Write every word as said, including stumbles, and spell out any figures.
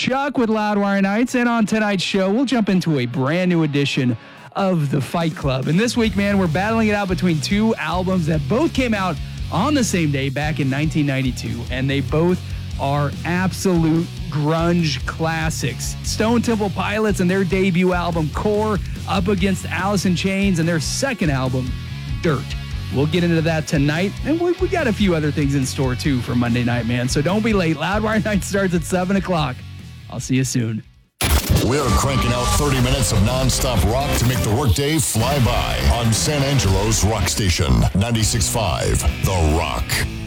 Chuck with Loudwire Nights, and on tonight's show, we'll jump into a brand new edition of the Fight Club. And this week, man, we're battling it out between two albums that both came out on the same day back in nineteen ninety-two, and they both are absolute grunge classics. Stone Temple Pilots and their debut album, Core, up against Alice in Chains and their second album, Dirt. We'll get into that tonight, and we, we got a few other things in store, too, for Monday night, man. So don't be late. Loudwire Night starts at seven o'clock. I'll see you soon. We're cranking out thirty minutes of nonstop rock to make the workday fly by on San Angelo's rock station, ninety-six point five The Rock.